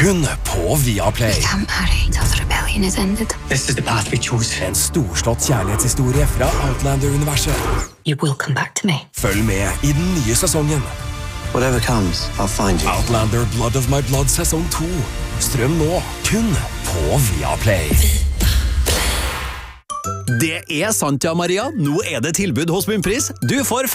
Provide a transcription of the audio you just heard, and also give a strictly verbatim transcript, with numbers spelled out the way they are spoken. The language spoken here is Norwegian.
kun på Viaplay. I'm married until the rebellion is ended. This is the path we chose. En storslått kjærlighetshistorie fra Outlander-universet. You will come back to me. Følg med i den nye sesongen. Whatever comes, I'll find you. Outlander Blood of My Blood sesong to. Strøm nå, kun på Viaplay. Det er sant, ja, Maria. Nå er det tilbud hos Bunnpris. Du får